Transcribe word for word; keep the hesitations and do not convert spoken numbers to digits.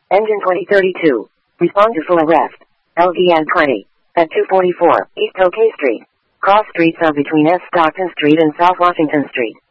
Engine twenty thirty-two. Respond to full arrest. L V N twenty. At two forty-four East OK Street. Cross streets of between S. Stockton Street and South Washington Street.